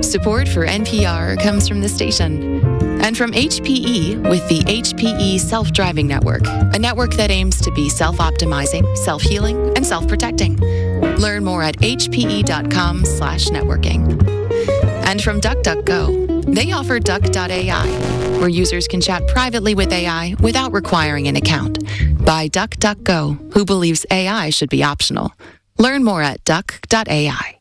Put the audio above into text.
Support for NPR comes from the station and from HPE with the HPE Self-Driving Network, a network that aims to be self-optimizing, self-healing, and self-protecting. Learn more at hpe.com/networking. And from DuckDuckGo, they offer Duck.ai, where users can chat privately with AI without requiring an account. By DuckDuckGo, who believes AI should be optional. Learn more at Duck.ai.